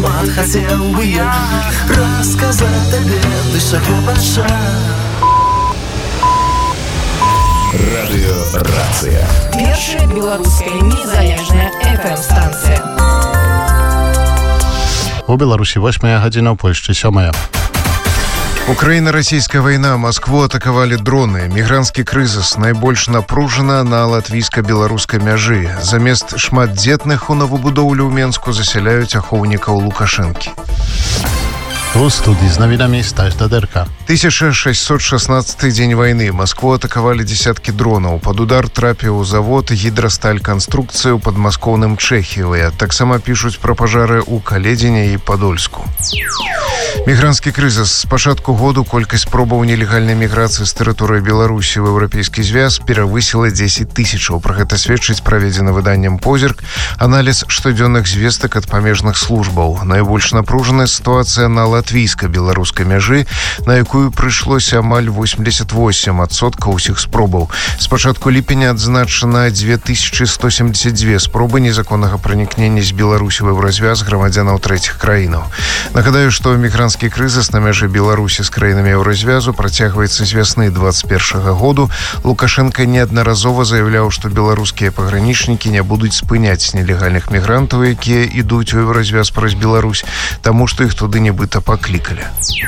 шмат хацеў бы я расказаць табе душа глыбаша. Радыёрацыя. Першая беларуская незалежная FM-станцыя. У Беларусі 8 гадзіна, у Польшчы 7. Украіна-расійская вайна. Маскву атакавалі дроны. Мігранцкі крызіс найбольш напружана на латвійска-беларускай мяжы. Замест шматдзетных у новабудоўлю ў Менску засяляюць ахоўнікаў Лукашэнкі. У студии з навінамі Стась Дадерка. 1616 дзень вайны. Маскву атакавалі десяткі дронаў. Пад удар трапіў завод «Гідрасталь канструкцыі» ў падмаскоўным Чэхіі. Таксама пішуць пра пажары ў Каледзіне і Падольску. Мігранцкі крызіс. З пачатку году колькасць спробаў нелегальнай міграцыі з тэрыторыі Беларусі ў Еўрапейскі звяз перавысіла 10 000. Пра гэта сведчыць праведзены выданнем «Позірк» аналіз штодзённых звестак ад памежных службаў. Найбольш напружаная сітуацыя на латвійска-беларускай мяжы, на якую прыйшлося амаль 88% ўсіх спробаў. З пачатку ліпеня адзначана 2172 спробы незаконнага пранікнення з Беларусі ў Еўразвяз грамадзянаў трэціх краінаў. Нагадаю, што мігранцкі крызіс на мяжы Беларусі з краінамі Еўразвязу працягваецца з вясны 2021 году. Лукашенко неаднаразова заяўляў, што беларускія пагранічнікі не будуць спыняць нелегальных мігрантаў, якія ідуць у Еўразвяз праз Беларусь, таму што іх туды нібыта паклікалі.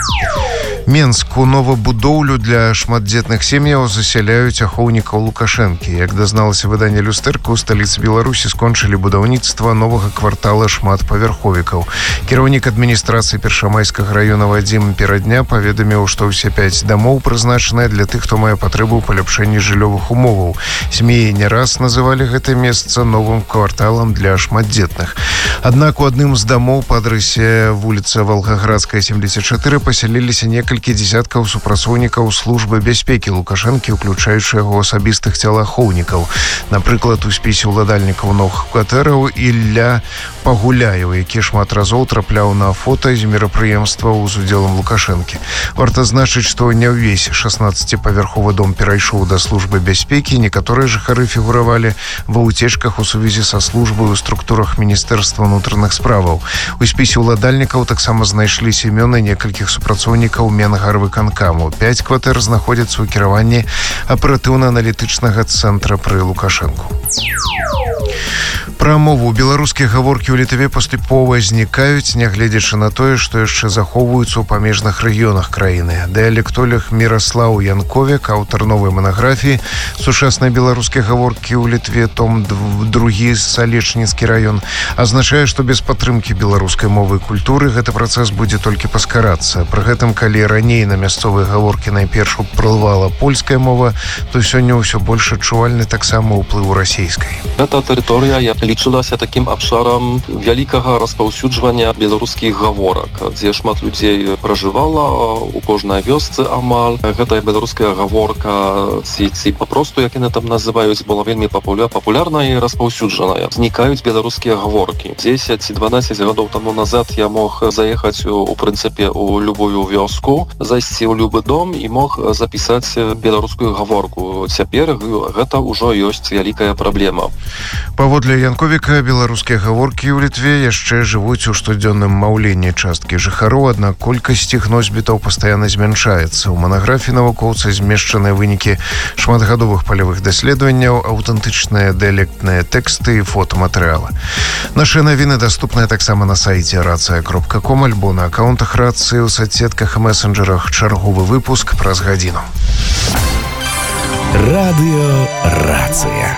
Менску новабудоўлю для шматдзетных сем'яў засяляюць ахоўнікаў Лукашэнкі. Як дазналася выданне «Люстэрка», у сталіцы Беларусі скончылі будаўніцтва новага квартала шматпавярховікаў. Кіраўнік адміністрацыі Першамайскага раёна Вадзім Перадня паведаміў, што ўсе 5 дамоў прызначаныя для тых, хто мае патрэбу ў паляпшэнні жыллёвых умоваў. Сем'і не раз называлі гэта месца новым кварталам для шматдзетных. Аднак у адным з дамоў па адрэсе вуліца Волгоградская, 74, пасяліліся некалькі дзесяткаў супрацоўнікаў службы бяспекі Лукашэнкі, уключаючы яго асабістых целаахоўнікаў. Напрыклад, у спісе ўладальнікаў новых кватэраў Ілля Пагуляеў, які шмат разоў трапляў на фота з мерапрыемстваў з удзелам Лукашэнкі. Варта значыць, што не ўвесь 16-павярховы дом перайшоў да службы бяспекі. Некаторыя жыхары фігуравалі ва ўцечках у сувязі са службай у структурах Міністэрства ўнутраных справаў. У спісе ўладальнікаў таксама знайшліся імёны некалькіх супрацоўнікаў Менгарвыканкаму. 5 кватэр знаходзяцца ў кіраванні аператыўна-аналітычнага цэнтра пры Лукашэнку. Пра мову. Беларускія гаворкі ў Літве паступова знікаюць, нягледзячы на тое, што яшчэ захоўваюцца ў памежных рэгіёнах краіны. Дыялектолог Міраслаў Янковік, аўтар новай манаграфіі «Сучасныя беларускія гаворкі ў Літве», том 2, Салечніцкі раён, азначае, што без падтрымкі беларускай мовы і культуры гэты працэс будзе толькі паскарацца. Пры гэтым, калі раней на мясцовыя гаворкі найперш уплывала польская мова, то сёння ўсё больш адчувальны таксама ўплыў расійскай. Гэта тэрыторыя лічылася такім абшарам вялікага распаўсюджвання беларускіх гаворак, дзе шмат людзей пражывала у кожнай вёсцы амаль. Гэтая беларуская гаворка ці папросту, як яны там называюць, была вельмі папулярная і распаўсюджаная. Знікаюць беларускія гаворкі. 10 ці 12 гадоў таму назад я мог заехаць у прынцыпе у любую вёску, зайсці ў любы дом і мог запісаць беларускую гаворку. Цяпер гэта ўжо ёсць вялікая праблема. Паводле Янковіка, беларускія гаворкі ў Літве яшчэ жывуць у штодзённым маўленні часткі жыхароў, аднак колькасць іх носьбітаў пастаянна змяншаецца. У манаграфіі навукоўцы змешчаныя вынікі шматгадовых палявых даследаванняў, аўтэнтычныя дыялектныя тэксты і фотаматэрыялы. Нашы навіны даступныя таксама на сайце racja.com альбо на акаунтах рацыі ў соцсетках і месенджерах. Чарговы выпуск праз гадзіну. Радыёрацыя.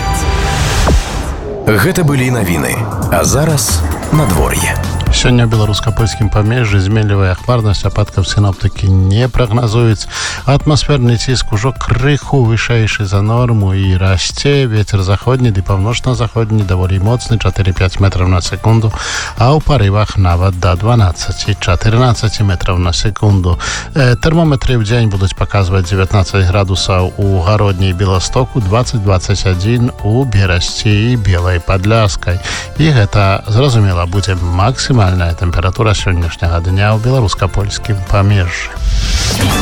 Гэта былі навіны. А зараз надвор'е. Сёння ў беларуска-польскім памежжы зменлівая хмарнасць, ападкаў сіноптыкі не прагназуюць. Атмасферны ціск ужо крыху вышэйшы за норму і расце. Вецер заходні ды паўночна-заходні даволі моцны, 4-5 метраў на секунду, а ў парывах нават да 12-14 метраў на секунду. Тэрмометры ў дзень будуць паказваць 19 градусаў у Гародні і Беластоку, 20-21 у Берасці і Белай Падляскай. І гэта, зразумела, будзе максімальная тэмпература сённяшняга дня ў беларуска-польскім памежжы.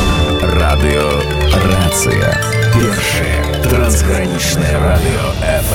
Радыёрацыя. Першае трансгранічнае радыё FM.